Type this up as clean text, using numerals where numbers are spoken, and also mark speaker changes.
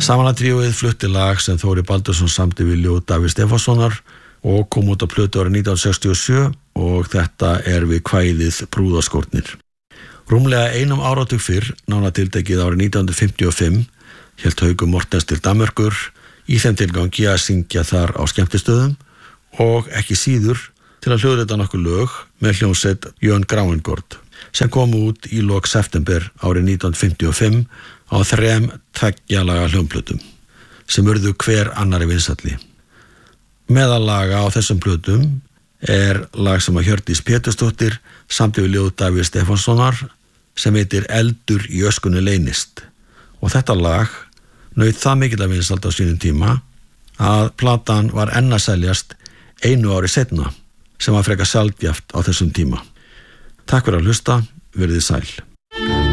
Speaker 1: Samanatríóið flutti lag sem Þóri Baldursson samdi við ljóð Davíðs Stefánssonar og kom út á plötu árið 1967 og þetta við kvæðið Brúðarskórnir. Rúmlega einum áratug fyrr, nánar tiltekið árið 1955, hélt Haukur Mortens til Danmerkur í þeim tilgangi að syngja þar á skemmtistöðum og ekki síður til að hljóðrita nokkur lög með hljómsveit Jón Gráingord sem kom út í lok september árið 1955 á 3 tveggja-laga hljómplötum sem urðu hver annarri vinsælli. Meðal laga á þessum plötum lag sem að Hjördís Pétursdóttir samdi við ljóð Davíðs Stefánssonar sem heitir Eldur í öskunni leynist og þetta lag naut það mikilla vinsæld á sínum tíma að platan var enn að seljast 1 ári seinna sem var frekar sjaldgæft á þessum tíma. Takk fyrir að hlusta, verið sæl.